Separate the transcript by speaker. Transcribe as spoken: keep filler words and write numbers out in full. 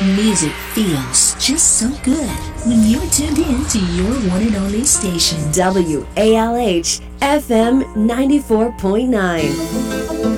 Speaker 1: Music feels just so good when you're tuned in to your one and only station,
Speaker 2: W A L H F M ninety-four point nine.